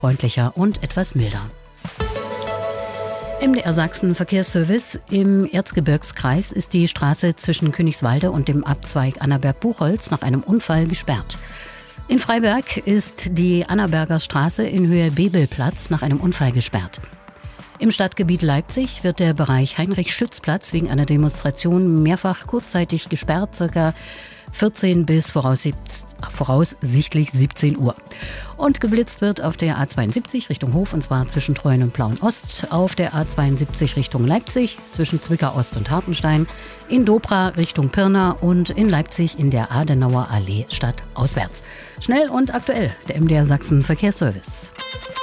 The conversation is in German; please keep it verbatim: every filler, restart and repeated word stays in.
freundlicher und etwas milder. M D R Sachsen Verkehrsservice. Im Erzgebirgskreis ist die Straße zwischen Königswalde und dem Abzweig Annaberg-Buchholz nach einem Unfall gesperrt. In Freiberg ist die Annaberger Straße in Höhe Bebelplatz nach einem Unfall gesperrt. Im Stadtgebiet Leipzig wird der Bereich Heinrich-Schütz-Platz wegen einer Demonstration mehrfach kurzzeitig gesperrt, ca. vierzehn bis voraussichtlich siebzehn Uhr. Und geblitzt wird auf der A zweiundsiebzig Richtung Hof, und zwar zwischen Treuen und Plauen-Ost, auf der A zweiundsiebzig Richtung Leipzig, zwischen Zwickau-Ost und Hartenstein, in Dobra Richtung Pirna und in Leipzig in der Adenauer Allee stadtauswärts. Schnell und aktuell, der M D R Sachsen Verkehrsservice.